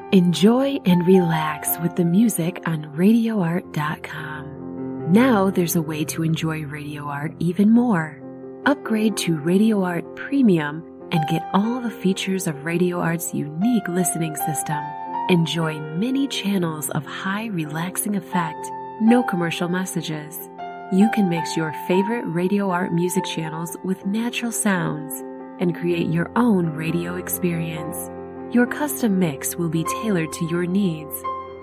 Enjoy and relax with the music on RadioArt.com. Now there's a way to enjoy Radio Art even more. Upgrade to Radio Art Premium and get all the features of Radio Art's unique listening system. Enjoy many channels of high relaxing effect, no commercial messages. You can mix your favorite Radio Art music channels with natural sounds and create your own radio experience. Your custom mix will be tailored to your needs